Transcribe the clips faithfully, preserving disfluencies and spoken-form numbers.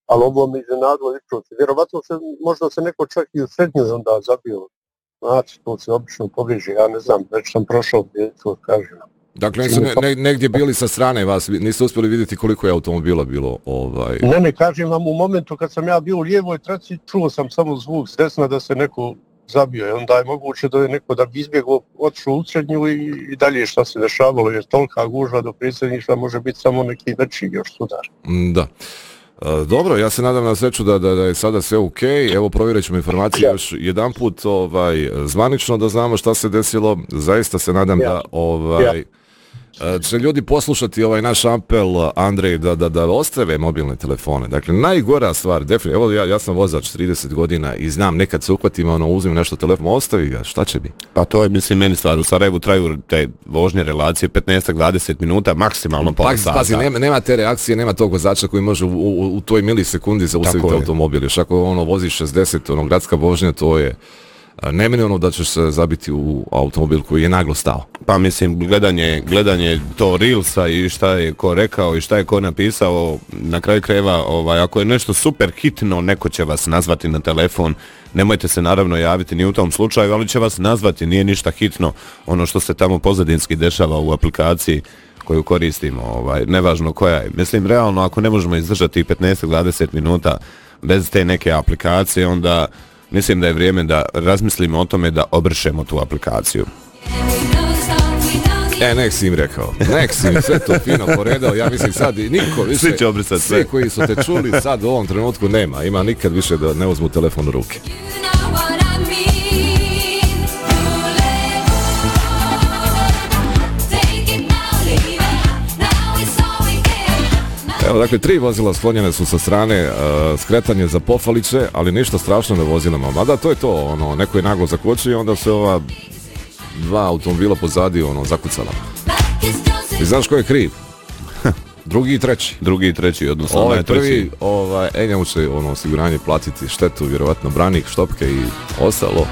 ali ovo mi iznenadilo isto. Vjerovatno se, možda se neko čak i u srednjoj onda zabio. Znači, to se obično pobliže, ja ne znam, već sam prošao gdje to kažem. Dakle, su ne, ne, negdje bili sa strane vas, niste uspjeli vidjeti koliko je automobila bilo? Ovaj... Ne, ne, kažem vam, u momentu kad sam ja bio u lijevoj traci, čuo sam samo zvuk s desna da se neko zabio. I onda je moguće da je neko da bi izbjegao, otišao u srednju i, i dalje šta se dešavalo, jer tolika gužva do predsjedništva može biti samo neki veći još sudar. Da. Dobro, ja se nadam na sreću da, da, da je sada sve ok. Evo, provjerit ćemo informacije ja. još jedan put ovaj, zvanično da znamo šta se desilo. Zaista se nadam ja. da ovaj, ja. će ljudi poslušati ovaj naš apel, Andrej, da, da, da ostave mobilne telefone. Dakle, najgora stvar, definitivno, evo ja, ja sam vozač trideset godina i znam, nekad se uhvatim, ono, uzmem nešto telefon, ostavi ga, šta će bi? Pa to je, mislim, meni stvar, u Sarajevu traju te vožnje relacije petnaest do dvadeset minuta, maksimalno pola pa, sata. Pazi, nema, nema te reakcije, nema tog vozača koji može u, u, u toj milisekundi zaustaviti automobil. Još ako ono vozi šezdeset, ono, gradska vožnja, to je neminovno da ćeš se zabiti u automobil koji je naglo stao. Pa mislim, gledanje, gledanje to Reelsa i šta je ko rekao i šta je ko napisao, na kraju krajeva, ovaj, ako je nešto super hitno, neko će vas nazvati na telefon, nemojte se naravno javiti ni u tom slučaju, ali će vas nazvati, nije ništa hitno, ono što se tamo pozadinski dešava u aplikaciji koju koristimo, ovaj, nevažno koja je. Mislim, realno, ako ne možemo izdržati petnaest do dvadeset minuta bez te neke aplikacije, onda mislim da je vrijeme da razmislimo o tome da obrišemo tu aplikaciju. E, nek si im rekao. Nek si im sve to fino poredao. Ja mislim sad i niko više, svi će obrisati sve. Svi koji su te čuli sad u ovom trenutku nema. Ima nikad više da ne uzmu telefon u ruke. Evo, dakle, tri vozila sklonjene su sa strane uh, skretanje za Pofaliće, ali ništa strašno na vozilama. Mada to je to, ono, neko je naglo zakočio i onda se ova dva automobila pozadi, ono, zakucala. I znaš ko je kriv? Drugi i treći. Drugi i treći, odnosno ovaj prvi, ovaj, e, njemu će ono, osiguranje platiti štetu, vjerovatno branik, štopke i ostalo.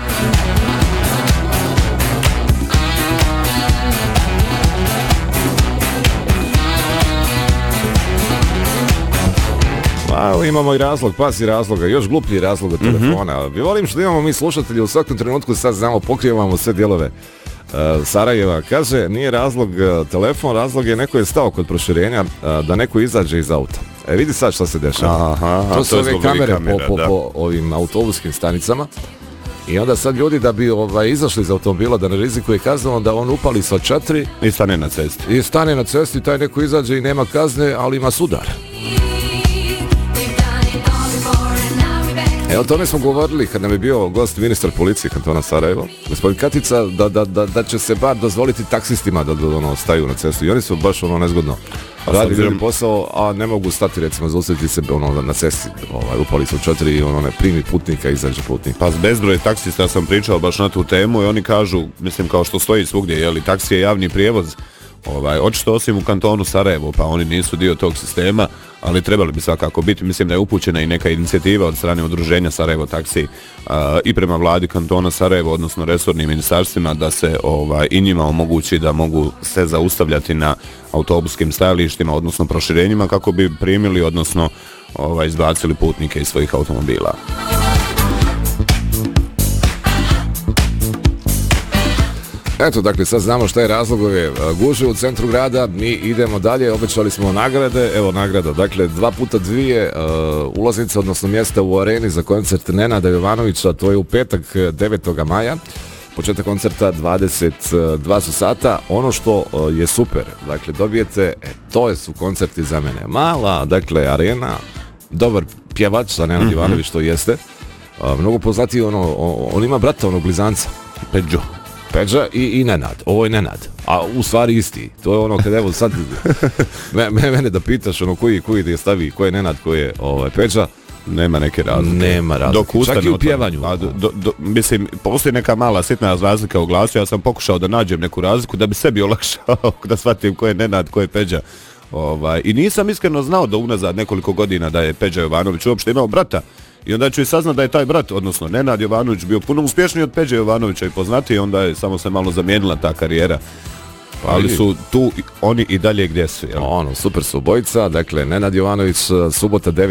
A, imamo i razlog, pazi razloga, još gluplji razlog od telefona. Mm-hmm. Volim što imamo mi slušatelji u svakom trenutku, sad znamo, pokrivamo sve dijelove uh, Sarajeva. Kaže, nije razlog uh, telefon, razlog je neko je stao kod proširenja uh, da neko izađe iz auta. E, vidi sad što se dešava. Aha, to su ove kamere, kamera, po, po, po ovim autobuskim stanicama. I onda sad ljudi da bi ovaj, izašli iz automobila da ne rizikuje kaznu, da on upali sa četiri i stane na cesti. I stane na cesti, taj neko izađe i nema kazne, ali ima sudar. E, o tome smo govorili kad nam je bio gost ministar policije kantona Sarajevo, gospodin Katica, da, da, da, da će se bar dozvoliti taksistima da, da ono, staju na cestu. I oni su baš ono nezgodno radili obzirom... posao, a ne mogu stati recimo zaustaviti se ono, na cesti. Ovaj, upali su četiri i ono ne primi putnika, izađe putnik. Pa s bezbroj taksista sam pričao baš na tu temu i oni kažu, mislim kao što stoji svugdje, je li taksi je javni prijevoz. Ovaj, očito osim u kantonu Sarajevo, pa oni nisu dio tog sistema, ali trebali bi svakako biti. Mislim da je upućena i neka inicijativa od strane udruženja Sarajevo taksi a, i prema vladi kantona Sarajevo, odnosno resornim ministarstvima, da se ovaj, i njima omogući da mogu se zaustavljati na autobuskim stajalištima, odnosno proširenjima, kako bi primili, odnosno ovaj, izbacili putnike iz svojih automobila. Eto, dakle, sad znamo šta je razlogove gužve u centru grada, mi idemo dalje, obećali smo nagrade, evo nagrada, dakle, dva puta dvije uh, ulaznice, odnosno mjesta u areni za koncert Nenada Jovanovića, to je u petak devetog maja, početak koncerta dvadeset dva sata, ono što uh, je super, dakle, dobijete, e, to je su koncerti za mene, mala, dakle, arena, dobar pjevač, sa Nenad mm-hmm. Jovanović to jeste, uh, mnogo poznati, ono, on ima brata, onog blizanca, Peđo. Peđa i, i Nenad, ovo je Nenad, a u stvari isti, to je ono kad evo sad me, mene da pitaš ono koji, koji da je stavi, ko je Nenad, ko je ovaj, Peđa, nema neke razlike. Nema razlike, čak i u pjevanju. A, do, do, do, mislim, postoji neka mala sitna razlika u glasu, ja sam pokušao da nađem neku razliku da bi sebi olakšao, da shvatim ko je Nenad, ko je Peđa. Ovaj, i nisam iskreno znao da unazad nekoliko godina da je Peđa Jovanović uopšte imao brata. I onda ću i saznat da je taj brat, odnosno Nenad Jovanović, bio puno uspješniji od Peđe Jovanovića i poznatiji, onda je samo se malo zamijenila ta karijera. Ali su tu oni i dalje gdje su. Jel? Ono, super su obojica, dakle, Nenad Jovanović, subota devet